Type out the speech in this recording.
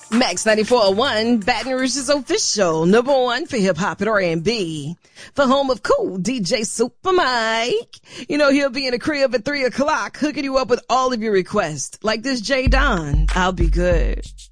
Max 94.1, Baton Rouge's official number one for hip hop and R&B. The home of cool DJ Super Mike. You know, he'll be in the crib at 3 o'clock hooking you up with all of your requests. Like this J Don, I'll be good.